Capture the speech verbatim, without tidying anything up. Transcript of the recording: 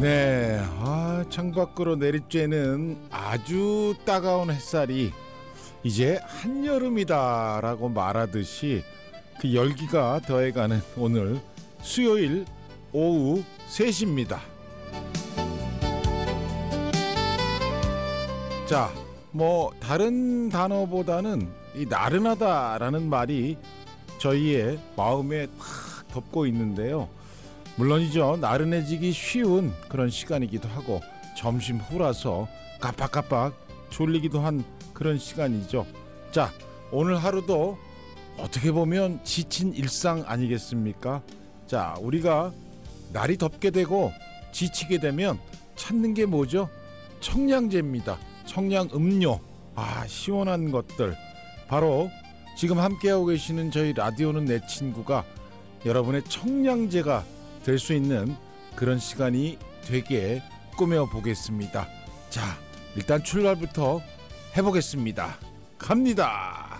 네, 아, 창밖으로 내리쬐는 아주 따가운 햇살이 이제 한여름이다라고 말하듯이 그 열기가 더해가는 오늘 수요일 오후 세 시입니다. 자, 뭐 다른 단어보다는 이 나른하다라는 말이 저희의 마음에 탁 덮고 있는데요. 물론이죠. 나른해지기 쉬운 그런 시간이기도 하고 점심 후라서 깜빡깜빡 졸리기도 한 그런 시간이죠. 자, 오늘 하루도 어떻게 보면 지친 일상 아니겠습니까? 자, 우리가 날이 덥게 되고 지치게 되면 찾는 게 뭐죠? 청량제입니다. 청량 음료. 아, 시원한 것들. 바로 지금 함께하고 계시는 저희 라디오는 내 친구가 여러분의 청량제가 될 수 있는 그런 시간이 되게 꾸며보겠습니다. 자, 일단 출발부터 해보겠습니다. 갑니다.